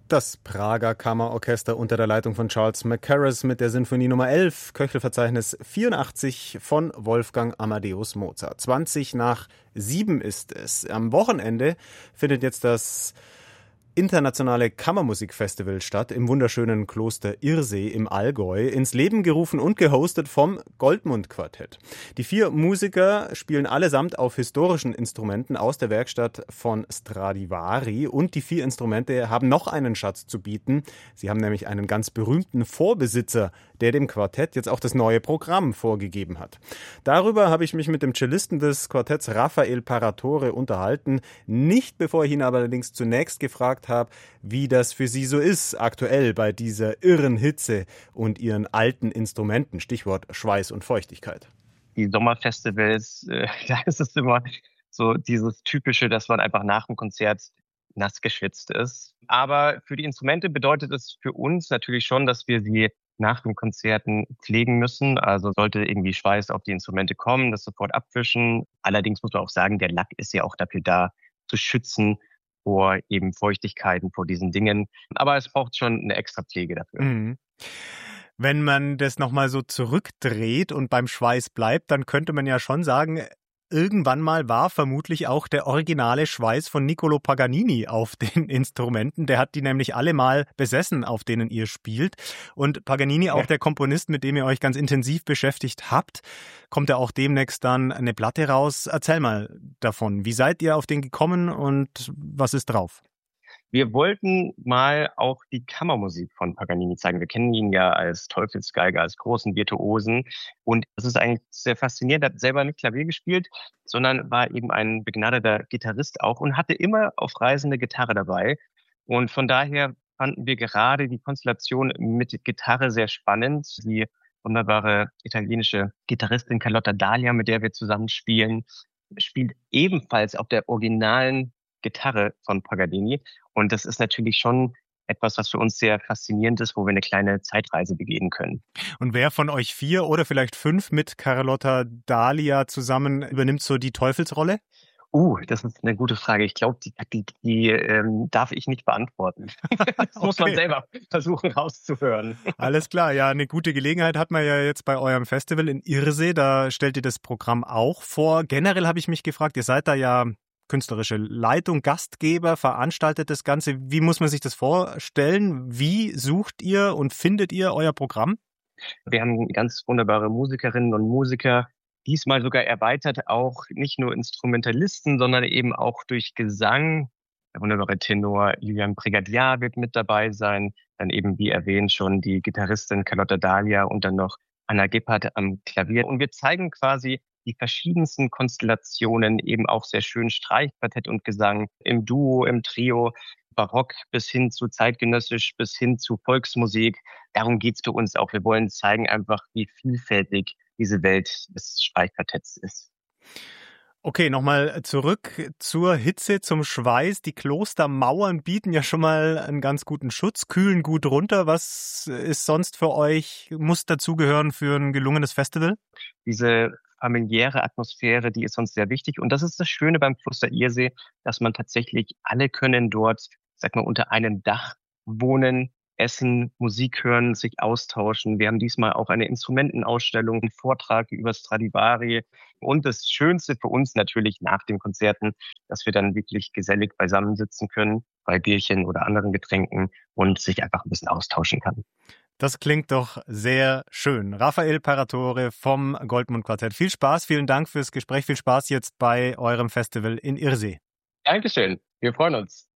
Das Prager Kammerorchester unter der Leitung von Charles Mackerras mit der Sinfonie Nummer 11, Köchelverzeichnis 84 von Wolfgang Amadeus Mozart. 6:20 ist es. Am Wochenende findet jetzt das internationale Kammermusikfestival statt im wunderschönen Kloster Irsee im Allgäu, ins Leben gerufen und gehostet vom Goldmund-Quartett. Die 4 Musiker spielen allesamt auf historischen Instrumenten aus der Werkstatt von Stradivari und die 4 Instrumente haben noch einen Schatz zu bieten. Sie haben nämlich einen ganz berühmten Vorbesitzer, der dem Quartett jetzt auch das neue Programm vorgegeben hat. Darüber habe ich mich mit dem Cellisten des Quartetts Rafael Paratore unterhalten, nicht bevor ich ihn aber allerdings zunächst gefragt habe, wie das für Sie so ist, aktuell bei dieser irren Hitze und Ihren alten Instrumenten, Stichwort Schweiß und Feuchtigkeit. Die Sommerfestivals, da ist es immer so dieses Typische, dass man einfach nach dem Konzert nass geschwitzt ist. Aber für die Instrumente bedeutet es für uns natürlich schon, dass wir sie nach den Konzerten pflegen müssen. Also sollte irgendwie Schweiß auf die Instrumente kommen, das sofort abwischen. Allerdings muss man auch sagen, der Lack ist ja auch dafür da, zu schützen vor eben Feuchtigkeiten, vor diesen Dingen. Aber es braucht schon eine extra Pflege dafür. Mhm. Wenn man das nochmal so zurückdreht und beim Schweiß bleibt, dann könnte man ja schon sagen, irgendwann mal war vermutlich auch der originale Schweiß von Niccolò Paganini auf den Instrumenten. Der hat die nämlich alle mal besessen, auf denen ihr spielt. Und Paganini, auch der Komponist, mit dem ihr euch ganz intensiv beschäftigt habt, kommt ja auch demnächst dann eine Platte raus. Erzähl mal davon. Wie seid ihr auf den gekommen und was ist drauf? Wir wollten mal auch die Kammermusik von Paganini zeigen. Wir kennen ihn ja als Teufelsgeiger, als großen Virtuosen. Und das ist eigentlich sehr faszinierend. Er hat selber nicht Klavier gespielt, sondern war eben ein begnadeter Gitarrist auch und hatte immer auf Reisen eine Gitarre dabei. Und von daher fanden wir gerade die Konstellation mit Gitarre sehr spannend. Die wunderbare italienische Gitarristin Carlotta Dalia, mit der wir zusammen spielen, spielt ebenfalls auf der originalen Gitarre von Paganini. Und das ist natürlich schon etwas, was für uns sehr faszinierend ist, wo wir eine kleine Zeitreise begehen können. Und wer von euch 4 oder vielleicht 5 mit Carlotta Dalia zusammen übernimmt so die Teufelsrolle? Das ist eine gute Frage. Ich glaube, die darf ich nicht beantworten. Das muss man selber versuchen rauszuhören. Alles klar, ja, eine gute Gelegenheit hat man ja jetzt bei eurem Festival in Irsee. Da stellt ihr das Programm auch vor. Generell habe ich mich gefragt, ihr seid da ja künstlerische Leitung, Gastgeber, veranstaltet das Ganze. Wie muss man sich das vorstellen? Wie sucht ihr und findet ihr euer Programm? Wir haben ganz wunderbare Musikerinnen und Musiker, diesmal sogar erweitert, auch nicht nur Instrumentalisten, sondern eben auch durch Gesang. Der wunderbare Tenor Julian Brigadier wird mit dabei sein. Dann eben, wie erwähnt, schon die Gitarristin Carlotta Dalia und dann noch Anna Gebhardt am Klavier. Und wir zeigen quasi die verschiedensten Konstellationen, eben auch sehr schön Streichquartett und Gesang, im Duo, im Trio, Barock bis hin zu zeitgenössisch, bis hin zu Volksmusik. Darum geht's für uns auch. Wir wollen zeigen einfach, wie vielfältig diese Welt des Streichquartetts ist. Okay, nochmal zurück zur Hitze, zum Schweiß. Die Klostermauern bieten ja schon mal einen ganz guten Schutz, kühlen gut runter. Was ist sonst für euch, muss dazugehören für ein gelungenes Festival? Diese familiäre Atmosphäre, die ist uns sehr wichtig. Und das ist das Schöne beim Kloster Irsee, dass man tatsächlich alle können dort, sag mal, unter einem Dach wohnen, essen, Musik hören, sich austauschen. Wir haben diesmal auch eine Instrumentenausstellung, einen Vortrag über Stradivari. Und das Schönste für uns natürlich nach den Konzerten, dass wir dann wirklich gesellig beisammensitzen können, bei Bierchen oder anderen Getränken und sich einfach ein bisschen austauschen kann. Das klingt doch sehr schön. Rafael Paratore vom Goldmund-Quartett. Viel Spaß, vielen Dank fürs Gespräch. Viel Spaß jetzt bei eurem Festival in Irsee. Dankeschön. Wir freuen uns.